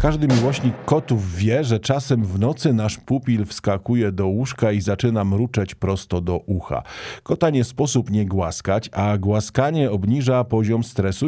Każdy miłośnik kotów wie, że czasem w nocy nasz pupil wskakuje do łóżka i zaczyna mruczeć prosto do ucha. Kota nie sposób nie głaskać, a głaskanie obniża poziom stresu